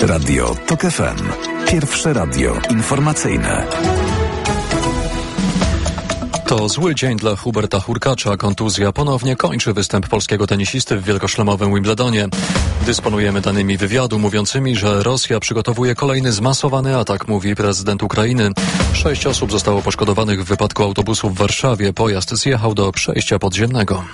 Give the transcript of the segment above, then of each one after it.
Radio TOK FM. Pierwsze radio informacyjne. To zły dzień dla Huberta Hurkacza. Kontuzja ponownie kończy występ polskiego tenisisty w wielkoszlemowym Wimbledonie. Dysponujemy danymi wywiadu mówiącymi, że Rosja przygotowuje kolejny zmasowany atak, mówi prezydent Ukrainy. 6 osób zostało poszkodowanych w wypadku autobusu w Warszawie. Pojazd zjechał do przejścia podziemnego.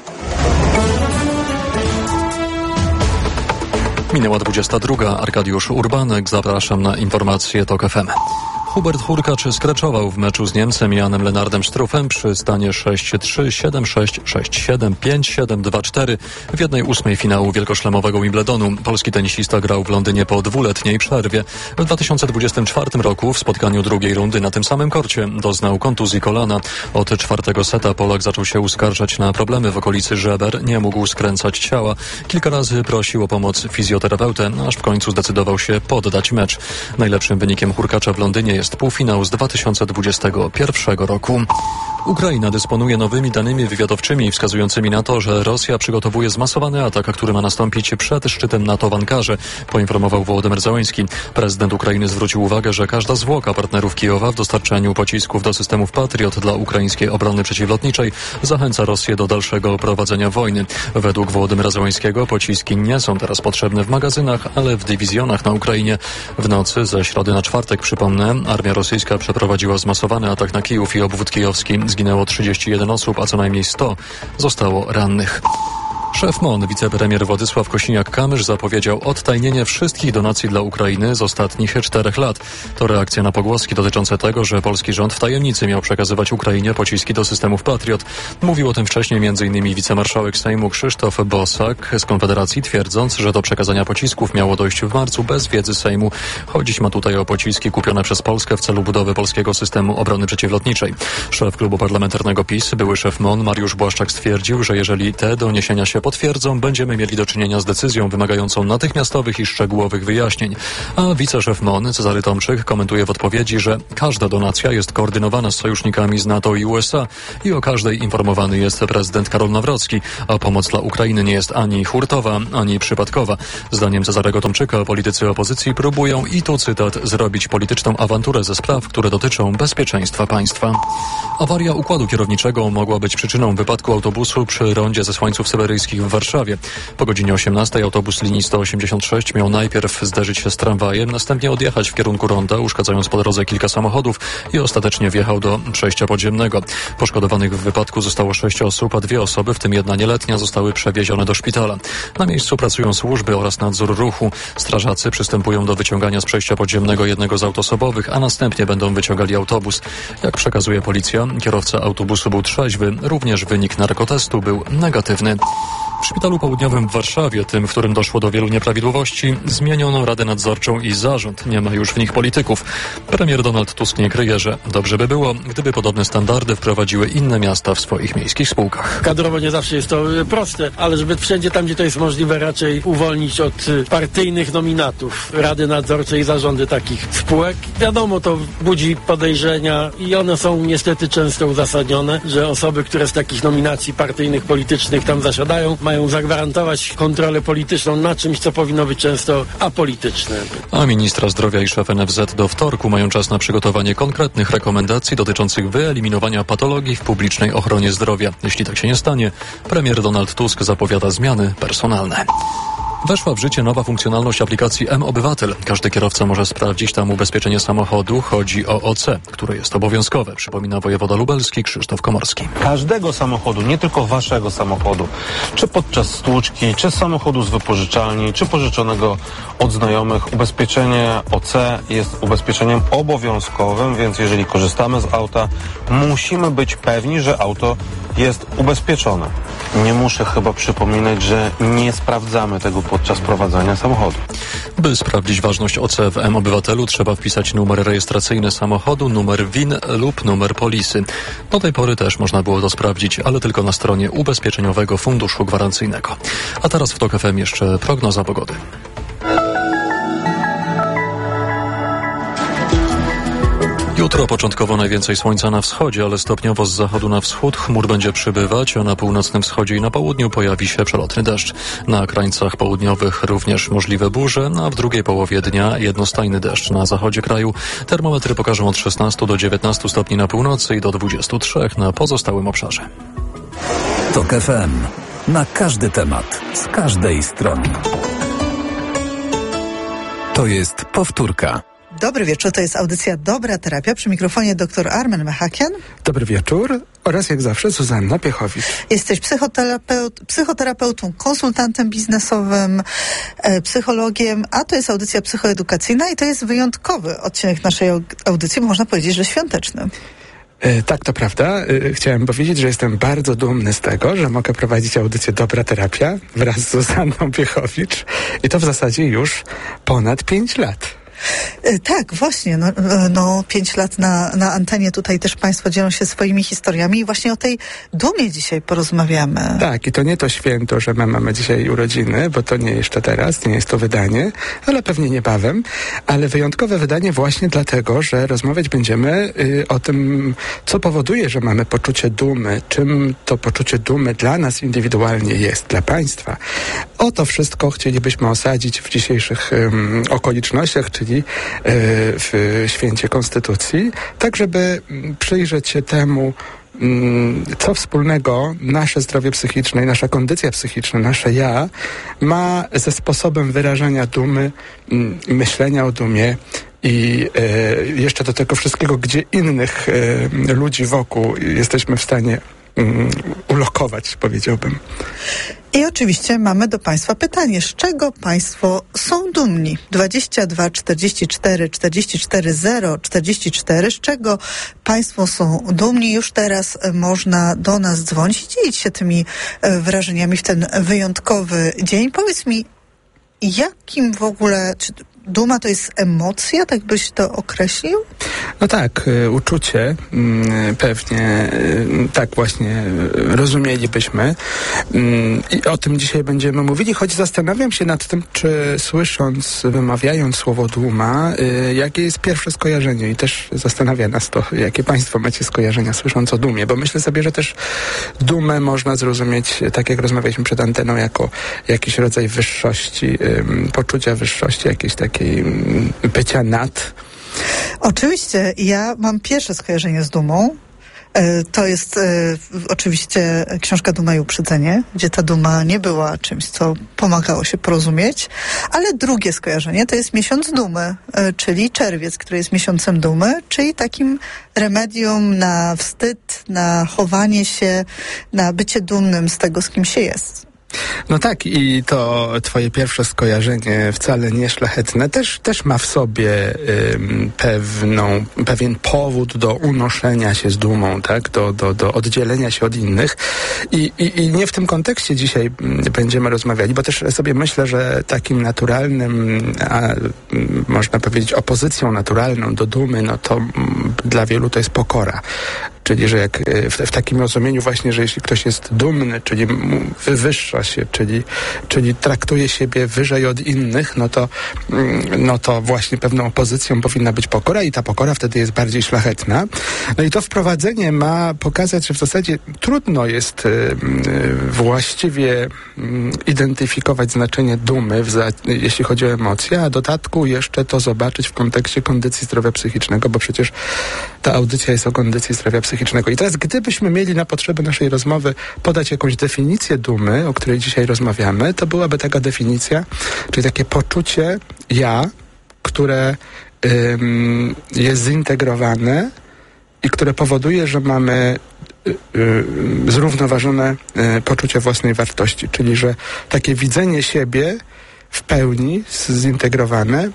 Minęła 22. Arkadiusz Urbanek. Zapraszam na informacje TOK FM. Hubert Hurkacz skreczował w meczu z Niemcem Janem Lennardem Struffem przy stanie 6-3, 7-6, 6-7, 5-7, 2-4 w 1/8 finału wielkoszlemowego Wimbledonu. Polski tenisista grał w Londynie po dwuletniej przerwie. W 2024 roku w spotkaniu drugiej rundy na tym samym korcie doznał kontuzji kolana. Od 4. seta Polak zaczął się uskarżać na problemy w okolicy żeber, nie mógł skręcać ciała. Kilka razy prosił o pomoc fizjoterapeutę, aż w końcu zdecydował się poddać mecz. Najlepszym wynikiem Hurkacza w Londynie jest półfinał z 2021 roku. Ukraina dysponuje nowymi danymi wywiadowczymi wskazującymi na to, że Rosja przygotowuje zmasowany atak, który ma nastąpić przed szczytem NATO w Ankarze, poinformował Wołodymyr Zełenski. Prezydent Ukrainy zwrócił uwagę, że każda zwłoka partnerów Kijowa w dostarczaniu pocisków do systemów Patriot dla ukraińskiej obrony przeciwlotniczej zachęca Rosję do dalszego prowadzenia wojny. Według Wołodymyra Zełenskiego pociski nie są teraz potrzebne w magazynach, ale w dywizjonach na Ukrainie. W nocy ze środy na czwartek, przypomnę, armia rosyjska przeprowadziła zmasowany atak na Kijów i obwód kijowski. Zginęło 31 osób, a co najmniej 100 zostało rannych. Szef MON, wicepremier Władysław Kosiniak-Kamysz zapowiedział odtajnienie wszystkich donacji dla Ukrainy z ostatnich 4 lat. To reakcja na pogłoski dotyczące tego, że polski rząd w tajemnicy miał przekazywać Ukrainie pociski do systemów Patriot. Mówił o tym wcześniej m.in. wicemarszałek Sejmu Krzysztof Bosak z Konfederacji, twierdząc, że do przekazania pocisków miało dojść w marcu bez wiedzy Sejmu. Chodzić ma tutaj o pociski kupione przez Polskę w celu budowy polskiego systemu obrony przeciwlotniczej. Szef klubu parlamentarnego PiS, były szef MON Mariusz Błaszczak stwierdził, że jeżeli te doniesienia się potwierdzą, będziemy mieli do czynienia z decyzją wymagającą natychmiastowych i szczegółowych wyjaśnień. A wiceszef MON Cezary Tomczyk komentuje w odpowiedzi, że każda donacja jest koordynowana z sojusznikami z NATO i USA i o każdej informowany jest prezydent Karol Nawrocki, a pomoc dla Ukrainy nie jest ani hurtowa, ani przypadkowa. Zdaniem Cezarego Tomczyka politycy opozycji próbują, i tu cytat, zrobić polityczną awanturę ze spraw, które dotyczą bezpieczeństwa państwa. Awaria układu kierowniczego mogła być przyczyną wypadku autobusu przy rondzie Zesłańców Syberyjskich w Warszawie. Po godzinie 18 autobus linii 186 miał najpierw zderzyć się z tramwajem, następnie odjechać w kierunku ronda, uszkadzając po drodze kilka samochodów i ostatecznie wjechał do przejścia podziemnego. Poszkodowanych w wypadku zostało 6 osób, a 2 osoby, w tym jedna nieletnia, zostały przewiezione do szpitala. Na miejscu pracują służby oraz nadzór ruchu. Strażacy przystępują do wyciągania z przejścia podziemnego jednego z aut osobowych, a następnie będą wyciągali autobus. Jak przekazuje policja, kierowca autobusu był trzeźwy, również wynik narkotestu był negatywny. W Szpitalu Południowym w Warszawie, tym, w którym doszło do wielu nieprawidłowości, zmieniono Radę Nadzorczą i zarząd. Nie ma już w nich polityków. Premier Donald Tusk nie kryje, że dobrze by było, gdyby podobne standardy wprowadziły inne miasta w swoich miejskich spółkach. Kadrowo nie zawsze jest to proste, ale żeby wszędzie tam, gdzie to jest możliwe, raczej uwolnić od partyjnych nominatów Rady Nadzorcze i zarządy takich spółek. Wiadomo, to budzi podejrzenia i one są niestety często uzasadnione, że osoby, które z takich nominacji partyjnych, politycznych tam zasiadają, mają zagwarantować kontrolę polityczną na czymś, co powinno być często apolityczne. A ministra zdrowia i szef NFZ do wtorku mają czas na przygotowanie konkretnych rekomendacji dotyczących wyeliminowania patologii w publicznej ochronie zdrowia. Jeśli tak się nie stanie, premier Donald Tusk zapowiada zmiany personalne. Weszła w życie nowa funkcjonalność aplikacji M-Obywatel. Każdy kierowca może sprawdzić tam ubezpieczenie samochodu. Chodzi o OC, które jest obowiązkowe, przypomina wojewoda lubelski Krzysztof Komorski. Każdego samochodu, nie tylko waszego samochodu, czy podczas stłuczki, czy samochodu z wypożyczalni, czy pożyczonego od znajomych, ubezpieczenie OC jest ubezpieczeniem obowiązkowym, więc jeżeli korzystamy z auta, musimy być pewni, że auto jest ubezpieczone. Nie muszę chyba przypominać, że nie sprawdzamy tego podczas prowadzenia samochodu. By sprawdzić ważność OC w M-Obywatelu, trzeba wpisać numer rejestracyjny samochodu, numer VIN lub numer polisy. Do tej pory też można było to sprawdzić, ale tylko na stronie Ubezpieczeniowego Funduszu Gwarancyjnego. A teraz w TOK FM jeszcze prognoza pogody. Jutro początkowo najwięcej słońca na wschodzie, ale stopniowo z zachodu na wschód chmur będzie przybywać, a na północnym wschodzie i na południu pojawi się przelotny deszcz. Na krańcach południowych również możliwe burze, a w drugiej połowie dnia jednostajny deszcz. Na zachodzie kraju termometry pokażą od 16 do 19 stopni na północy i do 23 na pozostałym obszarze. TOK FM. Na każdy temat, z każdej strony. To jest powtórka. Dobry wieczór, to jest audycja Dobra Terapia. Przy mikrofonie dr Armen Mechakian. Dobry wieczór oraz jak zawsze Zuzanna Piechowicz. Jesteś psychoterapeutą, konsultantem biznesowym, psychologiem, a to jest audycja psychoedukacyjna i to jest wyjątkowy odcinek naszej audycji, bo można powiedzieć, że świąteczny. Tak, to prawda. Chciałem powiedzieć, że jestem bardzo dumny z tego, że mogę prowadzić audycję Dobra Terapia wraz z Zuzanną Piechowicz i to w zasadzie już ponad 5 lat. Tak, właśnie. 5 lat na antenie. Tutaj też Państwo dzielą się swoimi historiami i właśnie o tej dumie dzisiaj porozmawiamy. Tak, i to nie to święto, że my mamy dzisiaj urodziny, bo to nie jeszcze teraz, nie jest to wydanie, ale pewnie niebawem, ale wyjątkowe wydanie właśnie dlatego, że rozmawiać będziemy o tym, co powoduje, że mamy poczucie dumy, czym to poczucie dumy dla nas indywidualnie jest, dla Państwa. O to wszystko chcielibyśmy osadzić w dzisiejszych okolicznościach, czyli w święcie Konstytucji, tak żeby przyjrzeć się temu, co wspólnego nasze zdrowie psychiczne i nasza kondycja psychiczna, nasze ja ma ze sposobem wyrażania dumy, myślenia o dumie i jeszcze do tego wszystkiego, gdzie innych ludzi wokół jesteśmy w stanie ulokować, powiedziałbym. I oczywiście mamy do Państwa pytanie, z czego Państwo są dumni? 22 44 44 0 44, z czego Państwo są dumni? Już teraz można do nas dzwonić i dzielić się tymi wrażeniami w ten wyjątkowy dzień. Powiedz mi, jakim w ogóle... Duma to jest emocja, tak byś to określił? No tak, uczucie, pewnie tak właśnie rozumielibyśmy. I o tym dzisiaj będziemy mówili, choć zastanawiam się nad tym, czy słysząc, wymawiając słowo duma, jakie jest pierwsze skojarzenie i też zastanawia nas to, jakie Państwo macie skojarzenia słysząc o dumie, bo myślę sobie, że też dumę można zrozumieć, tak jak rozmawialiśmy przed anteną, jako jakiś rodzaj wyższości, poczucia wyższości, jakiejś takiej bycia nad. Oczywiście, ja mam pierwsze skojarzenie z dumą. To jest oczywiście książka Duma i uprzedzenie, gdzie ta duma nie była czymś, co pomagało się porozumieć, ale drugie skojarzenie to jest miesiąc dumy, czyli czerwiec, który jest miesiącem dumy, czyli takim remedium na wstyd, na chowanie się, na bycie dumnym z tego, z kim się jest. No tak, i to twoje pierwsze skojarzenie wcale nie szlachetne też ma w sobie pewien powód do unoszenia się z dumą, tak? Do oddzielenia się od innych. I nie w tym kontekście dzisiaj będziemy rozmawiali, bo też sobie myślę, że takim naturalnym, a można powiedzieć opozycją naturalną do dumy, no to dla wielu to jest pokora. Czyli, że jak w takim rozumieniu właśnie, że jeśli ktoś jest dumny, czyli wywyższa się, czyli traktuje siebie wyżej od innych, no to właśnie pewną opozycją powinna być pokora i ta pokora wtedy jest bardziej szlachetna. No i to wprowadzenie ma pokazać, że w zasadzie trudno jest właściwie identyfikować znaczenie dumy, jeśli chodzi o emocje, a w dodatku jeszcze to zobaczyć w kontekście kondycji zdrowia psychicznego, bo przecież ta audycja jest o kondycji zdrowia psychicznego. I teraz, gdybyśmy mieli na potrzeby naszej rozmowy podać jakąś definicję dumy, o której dzisiaj rozmawiamy, to byłaby taka definicja, czyli takie poczucie ja, które jest zintegrowane i które powoduje, że mamy zrównoważone poczucie własnej wartości, czyli że takie widzenie siebie w pełni zintegrowane,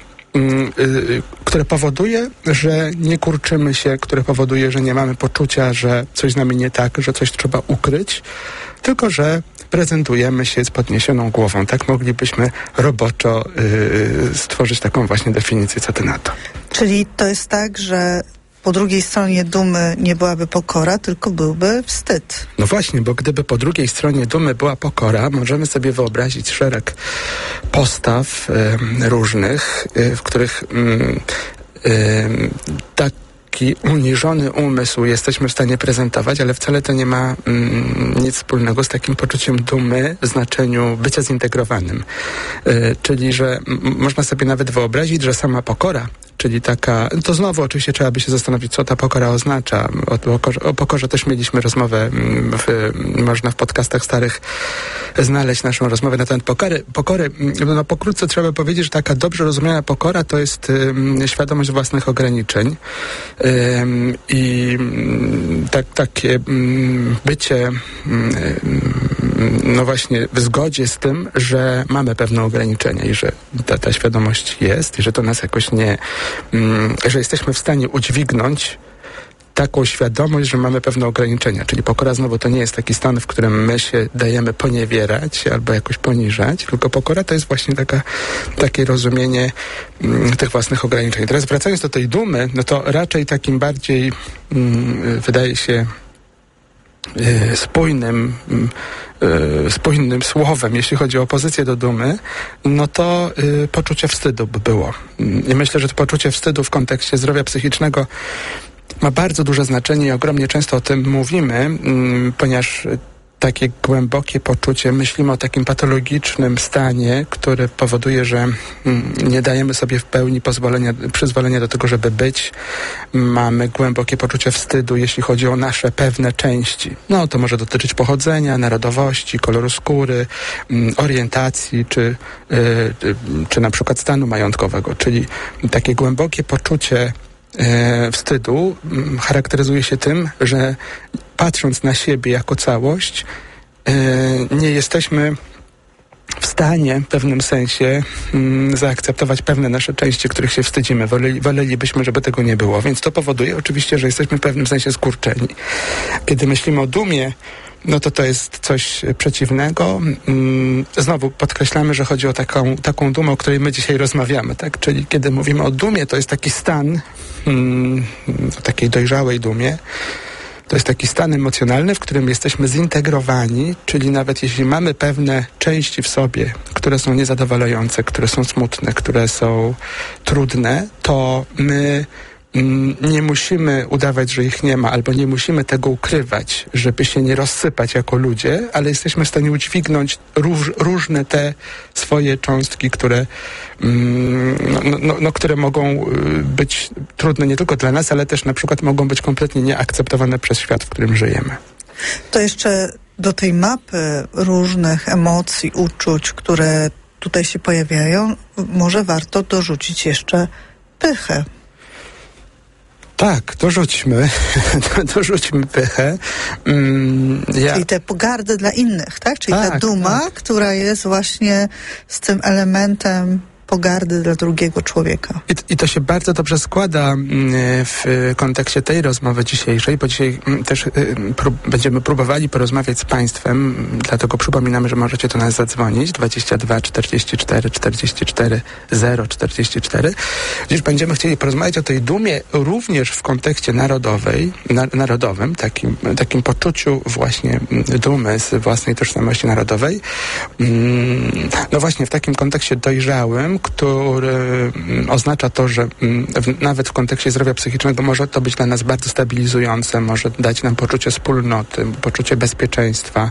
które powoduje, że nie kurczymy się, które powoduje, że nie mamy poczucia, że coś z nami nie tak, że coś trzeba ukryć, tylko że prezentujemy się z podniesioną głową. Tak moglibyśmy roboczo stworzyć taką właśnie definicję. Co ty na to? Czyli to jest tak, że po drugiej stronie dumy nie byłaby pokora, tylko byłby wstyd. No właśnie, bo gdyby po drugiej stronie dumy była pokora, możemy sobie wyobrazić szereg postaw różnych, w których taki uniżony umysł jesteśmy w stanie prezentować, ale wcale to nie ma nic wspólnego z takim poczuciem dumy w znaczeniu bycia zintegrowanym. Czyli, że można sobie nawet wyobrazić, że sama pokora, czyli taka, to znowu oczywiście trzeba by się zastanowić, co ta pokora oznacza. O pokorze też mieliśmy rozmowę, można w podcastach starych znaleźć naszą rozmowę na temat pokory. No pokrótce trzeba powiedzieć, że taka dobrze rozumiana pokora to jest świadomość własnych ograniczeń i takie bycie no właśnie w zgodzie z tym, że mamy pewne ograniczenia i że ta świadomość jest i że to nas jakoś nie, że jesteśmy w stanie udźwignąć taką świadomość, że mamy pewne ograniczenia. Czyli pokora znowu to nie jest taki stan, w którym my się dajemy poniewierać albo jakoś poniżać, tylko pokora to jest właśnie takie rozumienie tych własnych ograniczeń. Teraz wracając do tej dumy, no to raczej takim bardziej wydaje się spójnym słowem, jeśli chodzi o opozycję do dumy, no to poczucie wstydu by było. I myślę, że to poczucie wstydu w kontekście zdrowia psychicznego ma bardzo duże znaczenie i ogromnie często o tym mówimy, ponieważ takie głębokie poczucie, myślimy o takim patologicznym stanie, który powoduje, że nie dajemy sobie w pełni przyzwolenia do tego, żeby być. Mamy głębokie poczucie wstydu, jeśli chodzi o nasze pewne części. No, to może dotyczyć pochodzenia, narodowości, koloru skóry, orientacji, czy na przykład stanu majątkowego. Czyli takie głębokie poczucie wstydu charakteryzuje się tym, że patrząc na siebie jako całość, nie jesteśmy w stanie w pewnym sensie zaakceptować pewne nasze części, których się wstydzimy. Wolelibyśmy, żeby tego nie było. Więc to powoduje oczywiście, że jesteśmy w pewnym sensie skurczeni. Kiedy myślimy o dumie, no to jest coś przeciwnego. Znowu podkreślamy, że chodzi o taką dumę, o której my dzisiaj rozmawiamy, tak? Czyli kiedy mówimy o dumie, to jest taki stan, o takiej dojrzałej dumie, to jest taki stan emocjonalny, w którym jesteśmy zintegrowani, czyli nawet jeśli mamy pewne części w sobie, które są niezadowalające, które są smutne, które są trudne, to my nie musimy udawać, że ich nie ma, albo nie musimy tego ukrywać, żeby się nie rozsypać jako ludzie, ale jesteśmy w stanie udźwignąć różne te swoje cząstki, które które mogą być trudne nie tylko dla nas, ale też na przykład mogą być kompletnie nieakceptowane przez świat, w którym żyjemy. To jeszcze do tej mapy różnych emocji, uczuć, które tutaj się pojawiają, może warto dorzucić jeszcze pychę. Tak, dorzućmy pychę. Czyli te pogardy dla innych, tak? Czyli ta duma, która jest właśnie z tym elementem pogardy dla drugiego człowieka. I to się bardzo dobrze składa w kontekście tej rozmowy dzisiejszej, bo dzisiaj też będziemy próbowali porozmawiać z Państwem, dlatego przypominamy, że możecie do nas zadzwonić 22 44 44 044. Dziś będziemy chcieli porozmawiać o tej dumie również w kontekście narodowym, takim poczuciu właśnie dumy z własnej tożsamości narodowej. No właśnie w takim kontekście dojrzałym, który oznacza to, że nawet w kontekście zdrowia psychicznego może to być dla nas bardzo stabilizujące, może dać nam poczucie wspólnoty, poczucie bezpieczeństwa,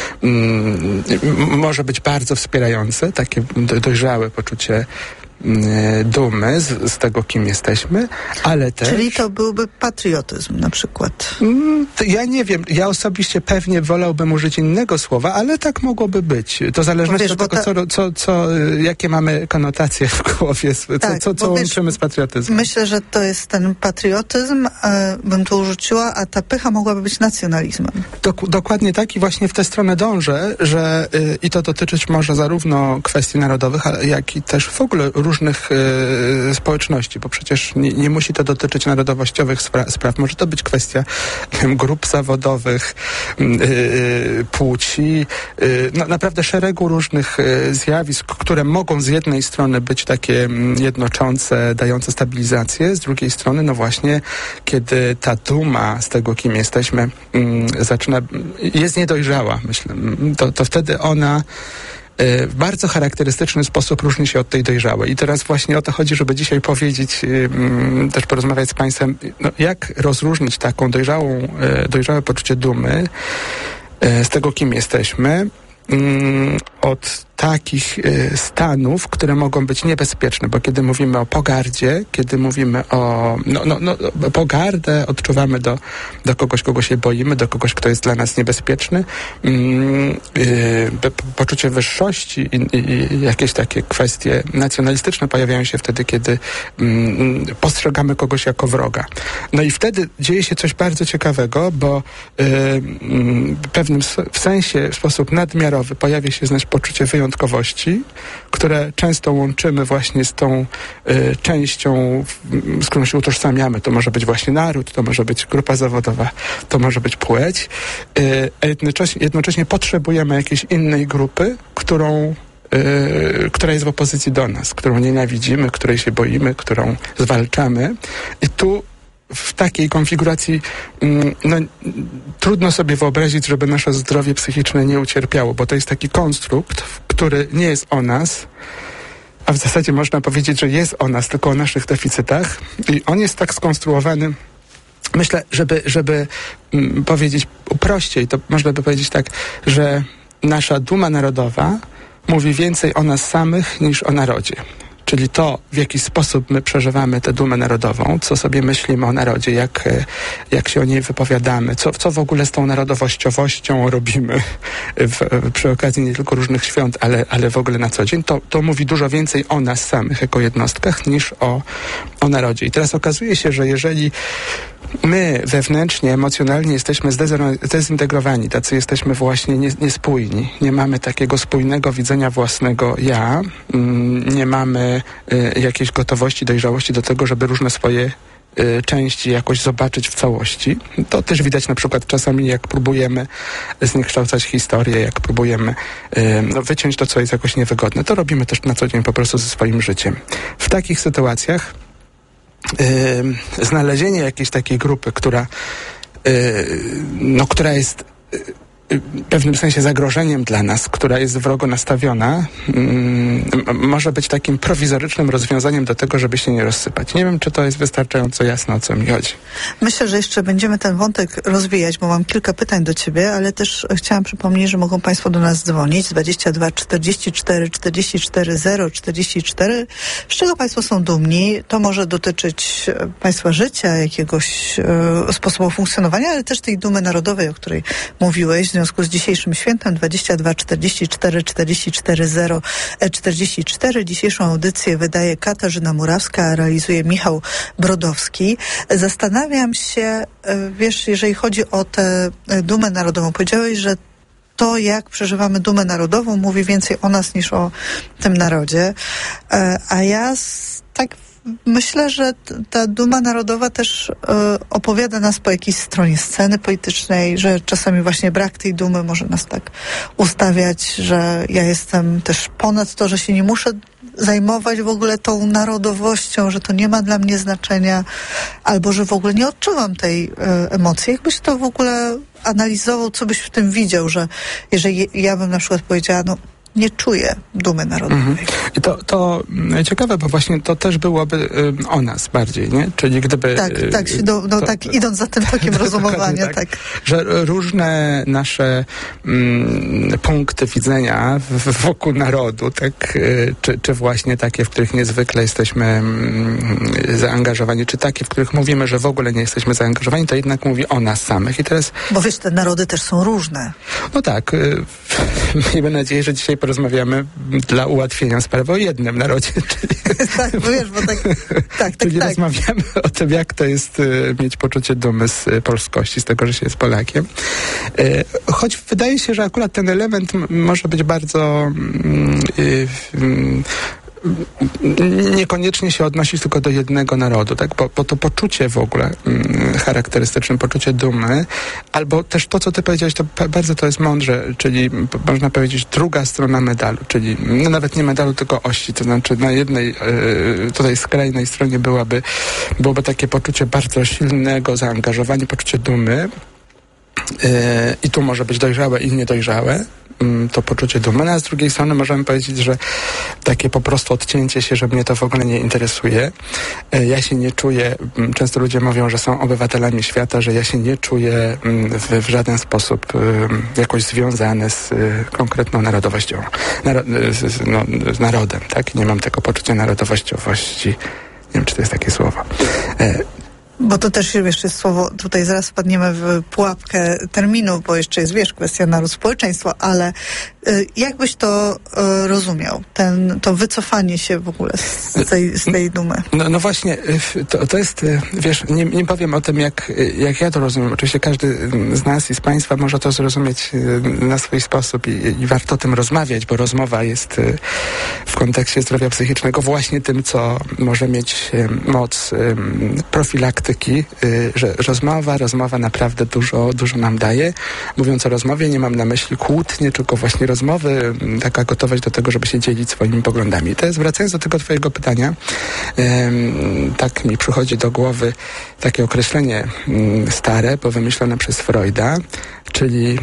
może być bardzo wspierające, takie dojrzałe poczucie dumy z tego, kim jesteśmy, ale też... Czyli to byłby patriotyzm na przykład. Ja nie wiem, ja osobiście pewnie wolałbym użyć innego słowa, ale tak mogłoby być. To w zależności od tego, jakie mamy konotacje w głowie, co łączymy z patriotyzmem. Myślę, że to jest ten patriotyzm, bym tu urzuciła, a ta pycha mogłaby być nacjonalizmem. Dokładnie tak i właśnie w tę stronę dążę, że i to dotyczyć może zarówno kwestii narodowych, jak i też w ogóle różnych społeczności, bo przecież nie musi to dotyczyć narodowościowych spraw. Może to być kwestia grup zawodowych, płci, naprawdę szeregu różnych zjawisk, które mogą z jednej strony być takie jednoczące, dające stabilizację, z drugiej strony, no właśnie, kiedy ta duma z tego, kim jesteśmy, jest niedojrzała, myślę, to wtedy ona w bardzo charakterystyczny sposób różni się od tej dojrzałej. I teraz właśnie o to chodzi, żeby dzisiaj powiedzieć, też porozmawiać z Państwem, jak rozróżnić taką dojrzałe poczucie dumy z tego, kim jesteśmy, od takich stanów, które mogą być niebezpieczne, bo kiedy mówimy o pogardzie, kiedy mówimy o pogardę odczuwamy do kogoś, kogo się boimy, do kogoś, kto jest dla nas niebezpieczny, poczucie wyższości i jakieś takie kwestie nacjonalistyczne pojawiają się wtedy, kiedy postrzegamy kogoś jako wroga. No i wtedy dzieje się coś bardzo ciekawego, bo w pewnym sensie w sposób nadmiarowy pojawia się z nas poczucie wyjątkowości, które często łączymy właśnie z tą częścią, z którą się utożsamiamy. To może być właśnie naród, to może być grupa zawodowa, to może być płeć. Jednocześnie potrzebujemy jakiejś innej grupy, która jest w opozycji do nas, którą nienawidzimy, której się boimy, którą zwalczamy. I tu w takiej konfiguracji trudno sobie wyobrazić, żeby nasze zdrowie psychiczne nie ucierpiało, bo to jest taki konstrukt, który nie jest o nas, a w zasadzie można powiedzieć, że jest o nas, tylko o naszych deficytach. I on jest tak skonstruowany, myślę, żeby powiedzieć prościej, to można by powiedzieć tak, że nasza duma narodowa mówi więcej o nas samych niż o narodzie. Czyli to, w jaki sposób my przeżywamy tę dumę narodową, co sobie myślimy o narodzie, jak się o niej wypowiadamy, co w ogóle z tą narodowościowością robimy przy okazji nie tylko różnych świąt, ale w ogóle na co dzień, to mówi dużo więcej o nas samych jako jednostkach niż o narodzie. I teraz okazuje się, że jeżeli my wewnętrznie, emocjonalnie jesteśmy zdezintegrowani, tacy jesteśmy właśnie niespójni, nie mamy takiego spójnego widzenia własnego ja, nie mamy jakiejś gotowości, dojrzałości do tego, żeby różne swoje części jakoś zobaczyć w całości. To też widać na przykład czasami, jak próbujemy zniekształcać historię, jak próbujemy wyciąć to, co jest jakoś niewygodne. To robimy też na co dzień po prostu ze swoim życiem. W takich sytuacjach znalezienie jakiejś takiej grupy, która jest w pewnym sensie zagrożeniem dla nas, która jest wrogo nastawiona, może być takim prowizorycznym rozwiązaniem do tego, żeby się nie rozsypać. Nie wiem, czy to jest wystarczająco jasne, o co mi chodzi. Myślę, że jeszcze będziemy ten wątek rozwijać, bo mam kilka pytań do Ciebie, ale też chciałam przypomnieć, że mogą Państwo do nas dzwonić 22 44 44 0 44. Z czego Państwo są dumni? To może dotyczyć Państwa życia, jakiegoś sposobu funkcjonowania, ale też tej dumy narodowej, o której mówiłeś, w związku z dzisiejszym świętem 22 44 44 0 44. Dzisiejszą audycję wydaje Katarzyna Murawska, a realizuje Michał Brodowski. Zastanawiam się, wiesz, jeżeli chodzi o tę dumę narodową, powiedziałeś, że to, jak przeżywamy dumę narodową, mówi więcej o nas niż o tym narodzie, a ja tak myślę, że ta duma narodowa też opowiada nas po jakiejś stronie sceny politycznej, że czasami właśnie brak tej dumy może nas tak ustawiać, że ja jestem też ponad to, że się nie muszę zajmować w ogóle tą narodowością, że to nie ma dla mnie znaczenia, albo że w ogóle nie odczuwam tej emocji. Jakbyś to w ogóle analizował, co byś w tym widział, że jeżeli ja bym na przykład powiedziała, nie czuję dumy narodowej. I to ciekawe, bo właśnie to też byłoby o nas bardziej, nie? Czyli gdyby... Tak, idąc za tym tokiem rozumowania, tak. Że różne nasze punkty widzenia wokół narodu, tak, czy właśnie takie, w których niezwykle jesteśmy zaangażowani, czy takie, w których mówimy, że w ogóle nie jesteśmy zaangażowani, to jednak mówi o nas samych. I teraz... Bo wiesz, te narody też są różne. No tak. Miejmy nadzieję, że dzisiaj porozmawiamy dla ułatwienia sprawy o jednym narodzie, czyli... Tak, bo wiesz, bo tak. Czyli rozmawiamy o tym, jak to jest mieć poczucie dumy z polskości, z tego, że się jest Polakiem. Choć wydaje się, że akurat ten element może być bardzo... niekoniecznie się odnosić tylko do jednego narodu, tak? Bo to poczucie w ogóle charakterystyczne, poczucie dumy, albo też to, co ty powiedziałeś, to bardzo to jest mądrze, czyli można powiedzieć druga strona medalu, czyli nawet nie medalu, tylko osi, to znaczy na jednej tutaj skrajnej stronie byłoby takie poczucie bardzo silnego zaangażowania, poczucie dumy, i tu może być dojrzałe i niedojrzałe. to poczucie dumy, a z drugiej strony możemy powiedzieć, że takie po prostu odcięcie się, że mnie to w ogóle nie interesuje. Ja się nie czuję, często ludzie mówią, że są obywatelami świata, że ja się nie czuję w żaden sposób jakoś związany z konkretną narodowością, z narodem, tak? Nie mam tego poczucia narodowościowości. Nie wiem, czy to jest takie słowo. Bo to też jeszcze jest słowo, tutaj zaraz wpadniemy w pułapkę terminów, bo jeszcze jest, kwestia naród, społeczeństwo, ale jak byś to rozumiał, to wycofanie się w ogóle z tej dumy? No właśnie, to jest, nie powiem o tym, jak ja to rozumiem. Oczywiście każdy z nas i z Państwa może to zrozumieć na swój sposób i warto o tym rozmawiać, bo rozmowa jest w kontekście zdrowia psychicznego właśnie tym, co może mieć moc profilaktyki, że rozmowa naprawdę dużo nam daje. Mówiąc o rozmowie, nie mam na myśli kłótnie, tylko właśnie rozmowy, taka gotowość do tego, żeby się dzielić swoimi poglądami. To jest, wracając do tego twojego pytania, tak mi przychodzi do głowy takie określenie stare, bo wymyślone przez Freuda, czyli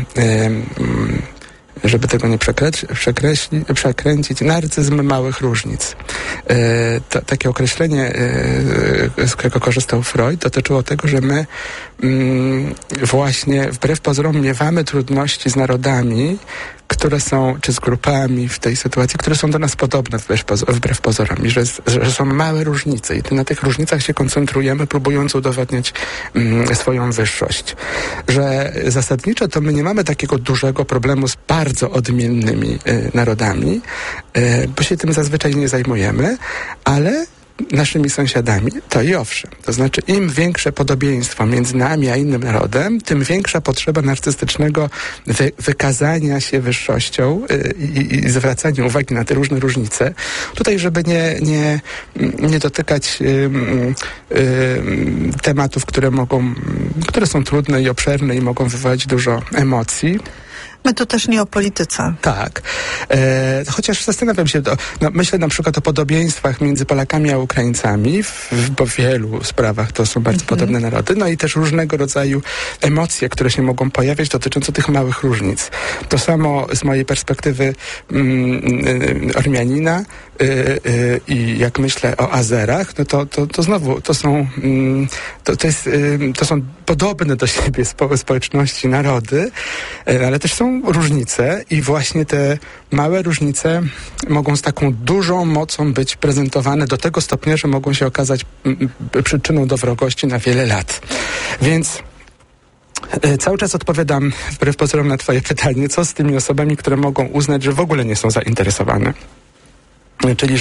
żeby tego nie przekręcić, narcyzm małych różnic. Takie określenie, z którego korzystał Freud, dotyczyło tego, że my właśnie wbrew pozorom miewamy trudności z narodami, które są, czy z grupami w tej sytuacji, które są do nas podobne wbrew pozorom, i że są małe różnice i na tych różnicach się koncentrujemy, próbując udowadniać swoją wyższość. Że zasadniczo to my nie mamy takiego dużego problemu z bardzo odmiennymi narodami, bo się tym zazwyczaj nie zajmujemy, ale naszymi sąsiadami, to i owszem. To znaczy, im większe podobieństwo między nami a innym narodem, tym większa potrzeba narcystycznego wykazania się wyższością i zwracania uwagi na te różne różnice. Tutaj, żeby nie dotykać tematów, które są trudne i obszerne i mogą wywołać dużo emocji. My to też nie o polityce. Tak. Chociaż zastanawiam się, myślę na przykład o podobieństwach między Polakami a Ukraińcami, bo w wielu sprawach to są bardzo podobne narody, no i też różnego rodzaju emocje, które się mogą pojawiać dotyczące tych małych różnic. To samo z mojej perspektywy Ormianina i jak myślę o Azerach, no to znowu to są podobne do siebie społeczności, narody, ale też są różnice i właśnie te małe różnice mogą z taką dużą mocą być prezentowane do tego stopnia, że mogą się okazać przyczyną do wrogości na wiele lat. Więc cały czas odpowiadam wbrew pozorom na twoje pytanie, co z tymi osobami, które mogą uznać, że w ogóle nie są zainteresowane. Czyli,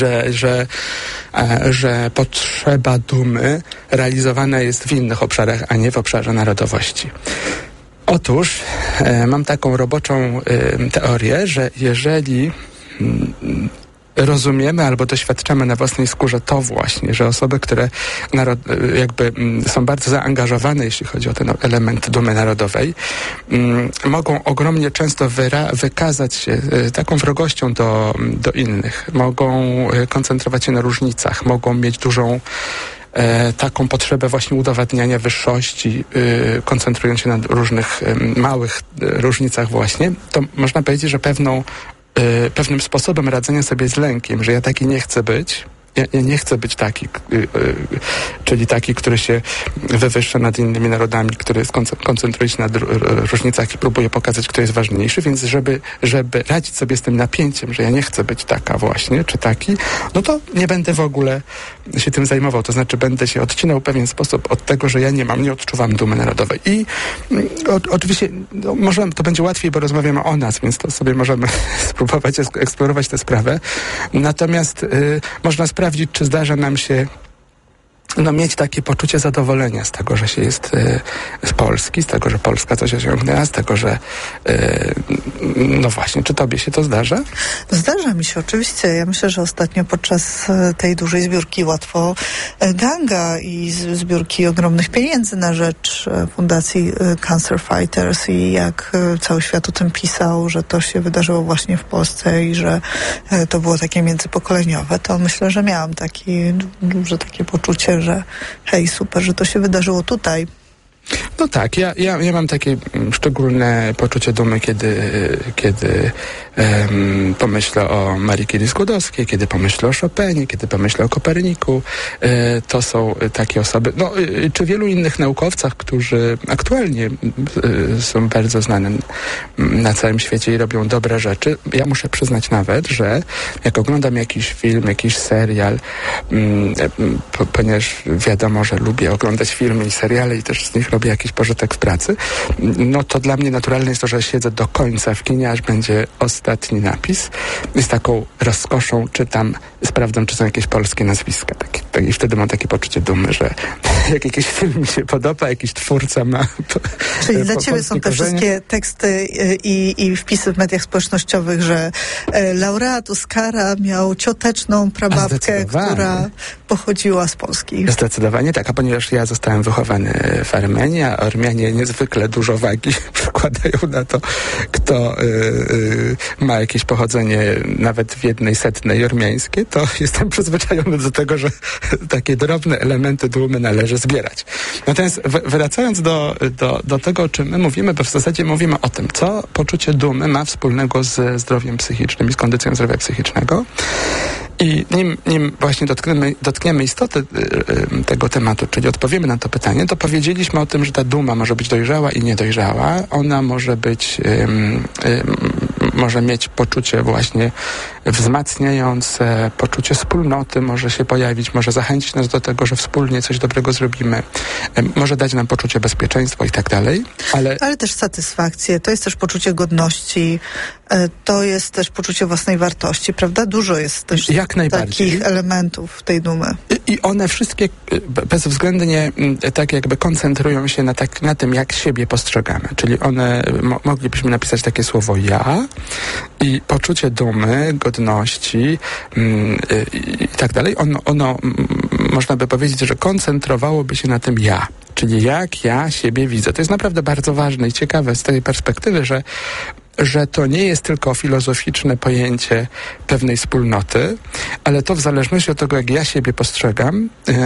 że potrzeba dumy realizowana jest w innych obszarach, a nie w obszarze narodowości. Otóż mam taką roboczą teorię, że jeżeli rozumiemy albo doświadczamy na własnej skórze to właśnie, że osoby, które są bardzo zaangażowane, jeśli chodzi o ten element dumy narodowej, mogą ogromnie często wykazać się taką wrogością do innych, mogą koncentrować się na różnicach, mogą mieć dużą taką potrzebę właśnie udowadniania wyższości, koncentrując się na różnych małych różnicach właśnie, to można powiedzieć, że pewnym sposobem radzenia sobie z lękiem, że ja taki nie chcę być. Ja nie chcę być taki, czyli taki, który się wywyższa nad innymi narodami, który koncentruje się na różnicach i próbuje pokazać, kto jest ważniejszy, więc żeby radzić sobie z tym napięciem, że ja nie chcę być taka właśnie, czy taki, no to nie będę w ogóle się tym zajmował, to znaczy będę się odcinał w pewien sposób od tego, że ja nie odczuwam dumy narodowej. I oczywiście, może to będzie łatwiej, bo rozmawiamy o nas, więc to sobie możemy spróbować eksplorować tę sprawę. Natomiast można sprawdzić, czy zdarza nam się mieć takie poczucie zadowolenia z tego, że się jest z Polski, z tego, że Polska coś osiągnęła, z tego, że no właśnie, czy tobie się to zdarza? Zdarza mi się, oczywiście. Ja myślę, że ostatnio podczas tej dużej zbiórki Łatwo Ganga i zbiórki ogromnych pieniędzy na rzecz Fundacji Cancer Fighters i jak cały świat o tym pisał, że to się wydarzyło właśnie w Polsce i że to było takie międzypokoleniowe, to myślę, że miałam takie poczucie, że hej, super, że to się wydarzyło tutaj. No tak, ja mam takie szczególne poczucie dumy, kiedy pomyślę o Marii Curie-Skłodowskiej, kiedy pomyślę o Chopinie, kiedy pomyślę o Koperniku. To są takie osoby, czy wielu innych naukowcach, którzy aktualnie są bardzo znani na całym świecie i robią dobre rzeczy. Ja muszę przyznać nawet, że jak oglądam jakiś film, jakiś serial, ponieważ wiadomo, że lubię oglądać filmy i seriale i też z nich robię jakiś pożytek w pracy, no to dla mnie naturalne jest to, że siedzę do końca w kinie, aż będzie ostatni napis. I z taką rozkoszą czytam, sprawdzam, czy są jakieś polskie nazwiska. I wtedy mam takie poczucie dumy, że jak jakiś film mi się podoba, jakiś twórca ma Czyli dla ciebie są te wszystkie teksty i wpisy w mediach społecznościowych, że laureat Oscara miał cioteczną prababkę, która pochodziła z Polski. Zdecydowanie tak, a ponieważ ja zostałem wychowany w Armenii, a Ormianie niezwykle dużo wagi przykładają na to, kto ma jakieś pochodzenie nawet w 1/100 ormiańskie, to jestem przyzwyczajony do tego, że takie drobne elementy dumy należy zbierać. Natomiast wracając do tego, o czym my mówimy, bo w zasadzie mówimy o tym, co poczucie dumy ma wspólnego ze zdrowiem psychicznym i z kondycją zdrowia psychicznego. I nim właśnie dotkniemy istoty tego tematu, czyli odpowiemy na to pytanie, to powiedzieliśmy o tym, że ta duma może być dojrzała i niedojrzała. Ona może być, może mieć poczucie właśnie wzmacniające, poczucie wspólnoty może się pojawić, może zachęcić nas do tego, że wspólnie coś dobrego zrobimy, może dać nam poczucie bezpieczeństwa i tak dalej. Ale też satysfakcję, to jest też poczucie godności, to jest też poczucie własnej wartości, prawda? Dużo jest też takich elementów tej dumy. I one wszystkie bezwzględnie tak jakby koncentrują się na tym, jak siebie postrzegamy. Czyli one, moglibyśmy napisać takie słowo ja i poczucie dumy, godności i tak dalej. Ono można by powiedzieć, że koncentrowałoby się na tym ja. Czyli jak ja siebie widzę. To jest naprawdę bardzo ważne i ciekawe z tej perspektywy, że to nie jest tylko filozoficzne pojęcie pewnej wspólnoty, ale to w zależności od tego, jak ja siebie postrzegam,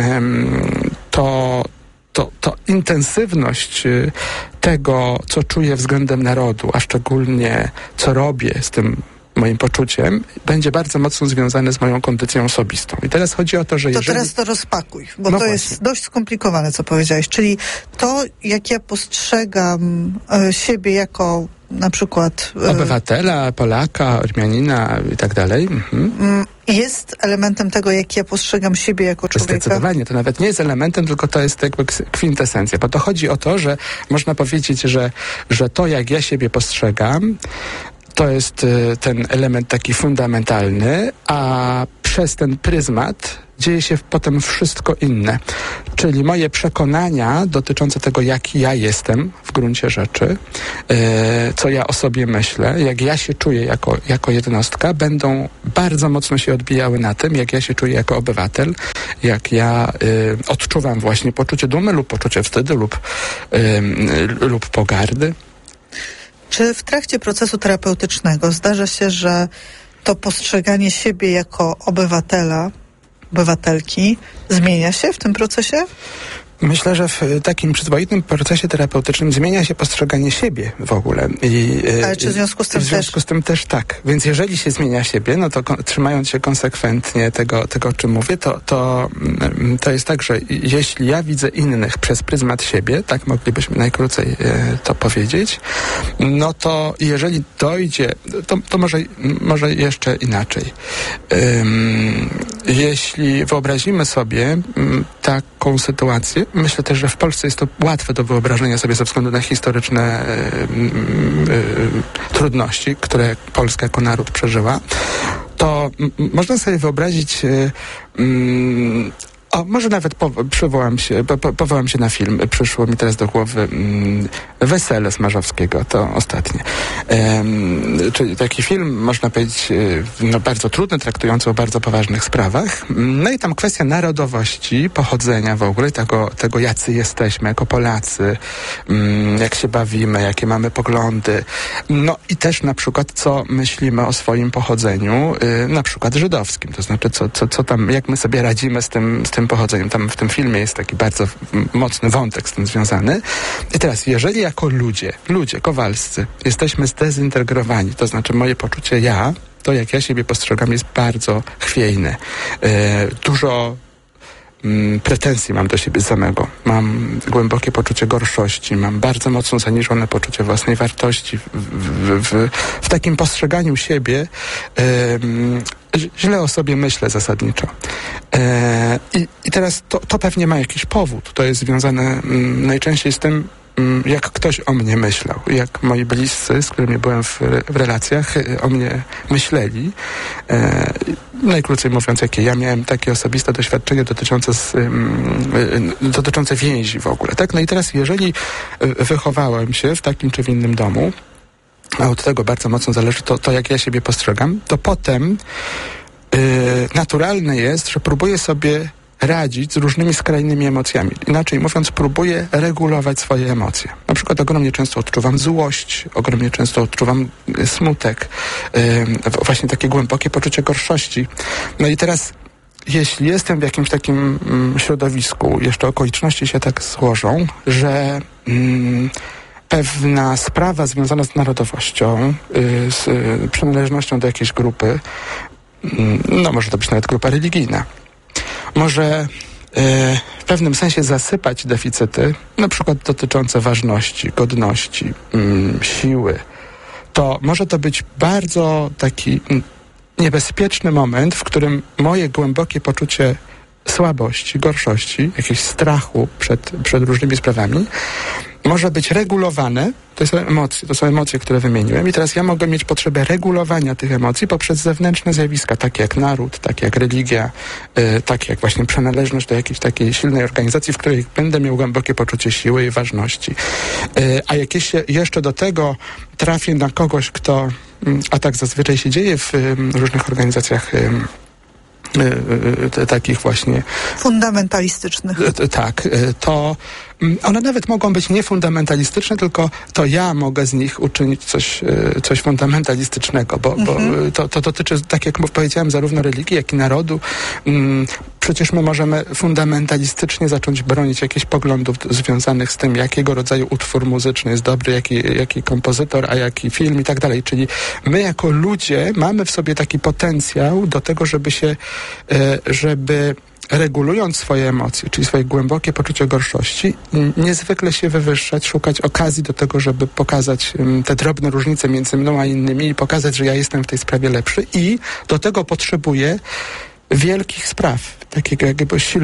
to intensywność tego, co czuję względem narodu, a szczególnie co robię z tym moim poczuciem, będzie bardzo mocno związane z moją kondycją osobistą. I teraz chodzi o to, że jeżeli... To teraz to rozpakuj, bo to jest dość skomplikowane, co powiedziałeś. Czyli to, jak ja postrzegam siebie jako na przykład... obywatela, Polaka, Ormianina i tak dalej. Jest elementem tego, jak ja postrzegam siebie jako człowieka? Zdecydowanie. To nawet nie jest elementem, tylko to jest jakby kwintesencja. Bo to chodzi o to, że można powiedzieć, że to, jak ja siebie postrzegam, to jest ten element taki fundamentalny, a przez ten pryzmat dzieje się potem wszystko inne. Czyli moje przekonania dotyczące tego, jaki ja jestem w gruncie rzeczy, co ja o sobie myślę, jak ja się czuję jako jednostka, będą bardzo mocno się odbijały na tym, jak ja się czuję jako obywatel, jak ja odczuwam właśnie poczucie dumy lub poczucie wstydu lub pogardy. Czy w trakcie procesu terapeutycznego zdarza się, że to postrzeganie siebie jako obywatela, obywatelki zmienia się w tym procesie? Myślę, że w takim przyzwoitym procesie terapeutycznym zmienia się postrzeganie siebie w ogóle. Ale czy w związku z tym też? W związku z tym też tak. Więc jeżeli się zmienia siebie, no to trzymając się konsekwentnie tego o czym mówię, to jest tak, że jeśli ja widzę innych przez pryzmat siebie, tak moglibyśmy najkrócej to powiedzieć, no to jeżeli dojdzie, to może jeszcze inaczej. Jeśli wyobrazimy sobie taką sytuację, myślę też, że w Polsce jest to łatwe do wyobrażenia sobie ze względu na historyczne trudności, które Polska jako naród przeżyła, to można sobie wyobrazić może nawet powołam się na film. Przyszło mi teraz do głowy Wesele Smarzowskiego, to ostatnie. Czyli taki film, można powiedzieć, bardzo trudny, traktujący o bardzo poważnych sprawach. No i tam kwestia narodowości, pochodzenia w ogóle, tego jacy jesteśmy jako Polacy, jak się bawimy, jakie mamy poglądy. No i też na przykład, co myślimy o swoim pochodzeniu, na przykład żydowskim. To znaczy, co tam, jak my sobie radzimy z tym pochodzeniem. Tam w tym filmie jest taki bardzo mocny wątek z tym związany. I teraz, jeżeli jako ludzie kowalscy jesteśmy zdezintegrowani, to znaczy moje poczucie to jak ja siebie postrzegam jest bardzo chwiejne. Dużo pretensji mam do siebie samego. Mam głębokie poczucie gorszości, mam bardzo mocno zaniżone poczucie własnej wartości. W takim postrzeganiu siebie źle o sobie myślę zasadniczo. I teraz to pewnie ma jakiś powód. To jest związane najczęściej z tym, jak ktoś o mnie myślał, jak moi bliscy, z którymi byłem w relacjach, o mnie myśleli. Najkrócej mówiąc, jakie ja miałem takie osobiste doświadczenie dotyczące więzi w ogóle. Tak? No i teraz, jeżeli wychowałem się w takim czy w innym domu, a od tego bardzo mocno zależy to jak ja siebie postrzegam, to potem naturalne jest, że próbuję sobie radzić z różnymi skrajnymi emocjami. Inaczej mówiąc, próbuję regulować swoje emocje. Na przykład ogromnie często odczuwam złość, ogromnie często odczuwam smutek, właśnie takie głębokie poczucie gorszości. No i teraz, jeśli jestem w jakimś takim środowisku, jeszcze okoliczności się tak złożą, że pewna sprawa związana z narodowością, z przynależnością do jakiejś grupy, może to być nawet grupa religijna, może w pewnym sensie zasypać deficyty, na przykład dotyczące ważności, godności, siły, to może to być bardzo taki niebezpieczny moment, w którym moje głębokie poczucie słabości, gorszości, jakiegoś strachu przed różnymi sprawami może być regulowane. To są emocje, które wymieniłem i teraz ja mogę mieć potrzebę regulowania tych emocji poprzez zewnętrzne zjawiska, takie jak naród, takie jak religia, takie jak właśnie przynależność do jakiejś takiej silnej organizacji, w której będę miał głębokie poczucie siły i ważności. A jak jeszcze do tego trafię na kogoś, a tak zazwyczaj się dzieje w różnych organizacjach takich właśnie fundamentalistycznych. Tak, to one nawet mogą być niefundamentalistyczne, tylko to ja mogę z nich uczynić coś fundamentalistycznego, bo to dotyczy, tak jak powiedziałem, zarówno religii, jak i narodu. Przecież my możemy fundamentalistycznie zacząć bronić jakichś poglądów związanych z tym, jakiego rodzaju utwór muzyczny jest dobry, jaki kompozytor, a jaki film i tak dalej. Czyli my jako ludzie mamy w sobie taki potencjał do tego, żeby regulując swoje emocje, czyli swoje głębokie poczucie gorszości, niezwykle się wywyższać, szukać okazji do tego, żeby pokazać te drobne różnice między mną a innymi i pokazać, że ja jestem w tej sprawie lepszy i do tego potrzebuję wielkich spraw, takiego jakby